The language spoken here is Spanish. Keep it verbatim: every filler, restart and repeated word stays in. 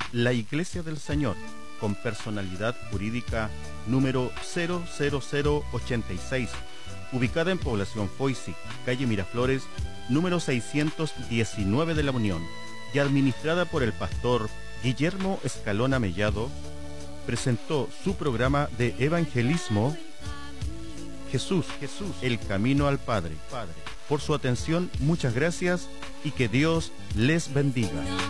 La Iglesia del Señor, con personalidad jurídica número cero cero cero ochenta y seis, ubicada en Población Foisi, calle Miraflores, número seiscientos diecinueve de La Unión, y administrada por el pastor Guillermo Escalona Mellado, presentó su programa de evangelismo Jesús, Jesús, el camino al Padre. Padre. Por su atención, muchas gracias y que Dios les bendiga.